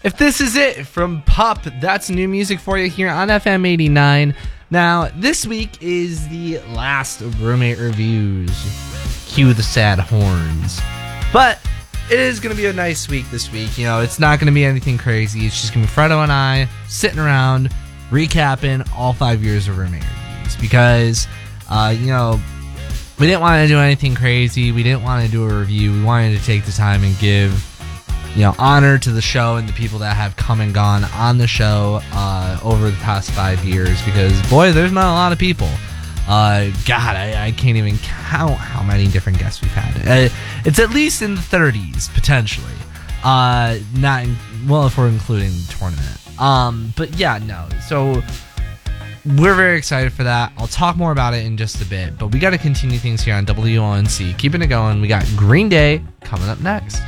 If this is it from Pup, that's new music for you here on FM 89. Now, this week is the last of Roommate Reviews. Cue the sad horns. But it is going to be a nice week this week. You know, it's not going to be anything crazy. It's just going to be Fredo and I sitting around recapping all 5 years of Roommate Reviews. Because, you know, we didn't want to do anything crazy. We didn't want to do a review. We wanted to take the time and give, you know, honor to the show and the people that have come and gone on the show over the past 5 years. Because, boy, there's not a lot of people. I can't even count how many different guests we've had. It's at least in the 30s, potentially. If we're including the tournament. But yeah, no. So we're very excited for that. I'll talk more about it in just a bit. But we got to continue things here on WONC. Keeping it going. We got Green Day coming up next.